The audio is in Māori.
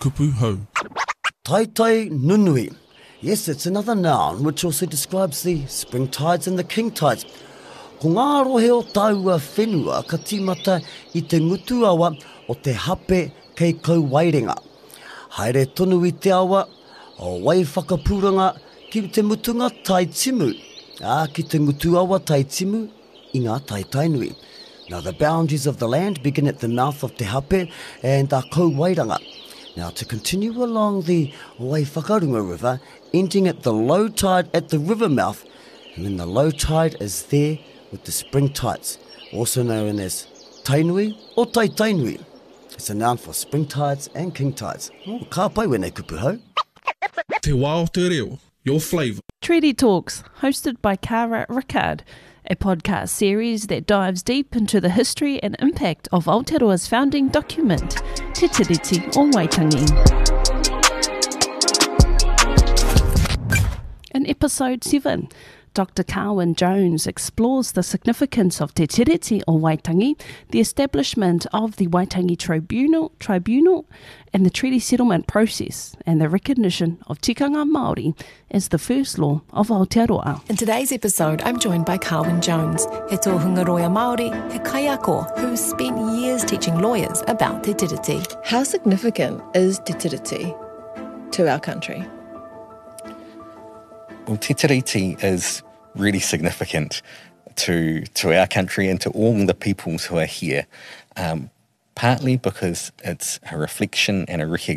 kupu hau. Tai nunui. Yes, it's another noun which also describes the spring tides and the king tides. Ko ngā rohe o taua whenua ka tīmata I te ngutu awa o te hape kei kau wairenga. Haere tonu I te awa o wai whakapūranga ki te mutunga tai timu. Ki te ngutu awa tai timu I ngā taitainui. Now the boundaries of the land begin at the mouth of te hape and kau wairanga. Now to continue along the Waiwhakarunga River, ending at the low tide at the river mouth, and then the low tide is there with the spring tides, also known as tainui or taitainui. It's a noun for spring tides and king tides. Ka pai wene kupu hau. Te wā o te reo, your flavour. Treaty Talks, hosted by Cara Rickard, a podcast series that dives deep into the history and impact of Aotearoa's founding document, Te Tiriti o Waitangi. In episode 7, Dr. Carwyn Jones explores the significance of Te Tiriti o Waitangi, the establishment of the Waitangi Tribunal and the treaty settlement process, and the recognition of tikanga Māori as the first law of Aotearoa. In today's episode, I'm joined by Carwyn Jones, he tōhunga roia Māori, he kaiako, who's spent years teaching lawyers about Te Tiriti. How significant is Te Tiriti to our country? Well, Te Tiriti is really significant to our country and to all the peoples who are here, partly because it's a reflection and a recognition